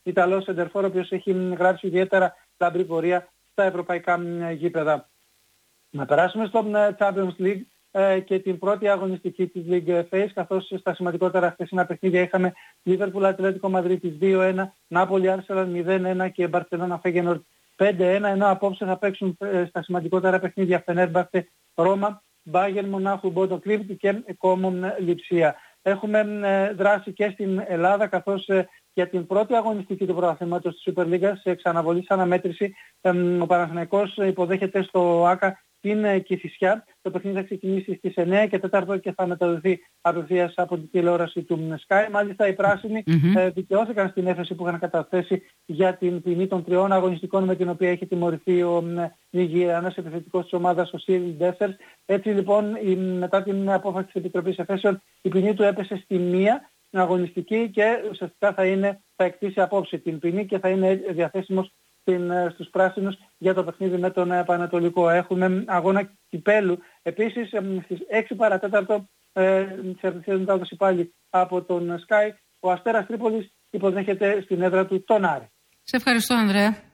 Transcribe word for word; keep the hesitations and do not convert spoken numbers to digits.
Ιταλό σεντερφόρ, ο οποίος έχει γράψει ιδιαίτερα λαμπρή πορεία στα ευρωπαϊκά γήπεδα. Να περάσουμε στο Champions League και την πρώτη αγωνιστική της League Phase, καθώς στα σημαντικότερα χθεσινά παιχνίδια είχαμε Liverpool Ατλέτικο Μαδρίτης δύο ένα, Νάπολη Arsenal μηδέν ένα και Barcelona Feyenoord πέντε ένα, ενώ απόψε θα παίξουν στα σημαντικότερα παιχνίδια Fenerbahce Ρώμα, Bayern Μονάχου Μπότο Κλίβτη και Κόμον Λιψία. Έχουμε δράση και στην Ελλάδα, καθώς για την πρώτη αγωνιστική του πρωταθλήματος της Super League σε ξαναβολή σε αναμέτρηση ο Παναθηναϊκός υποδέχεται στο ΆΚΑ την Κηφισιά. Το παιχνίδι θα ξεκινήσει στις εννιά και τέσσερα και θα μεταδοθεί απευθείας από την τηλεόραση του Sky. Μάλιστα οι πράσινοι mm-hmm. ε, δικαιώθηκαν στην έφεση που είχαν καταθέσει για την ποινή των τριών αγωνιστικών με την οποία έχει τιμωρηθεί ο Νιγηριανός επιθετικός της ομάδας ο Σίριλ Ντέσσερς. Έτσι λοιπόν η, μετά την απόφαση της Επιτροπής Εφέσεων η ποινή του έπεσε στη μία αγωνιστική και ουσιαστικά θα, είναι, θα εκτίσει απόψε την ποινή και θα είναι διαθέσιμος στην, στους πράσινους για το παιχνίδι με τον Πανατολικό. Έχουμε αγώνα κυπέλου. Επίσης στις έξι παρά τέταρτο ε, της μετάδοση πάλι από τον Sky, ο Αστέρας Τρίπολης υποδέχεται στην έδρα του τον Άρη. Σε ευχαριστώ, Ανδρέα.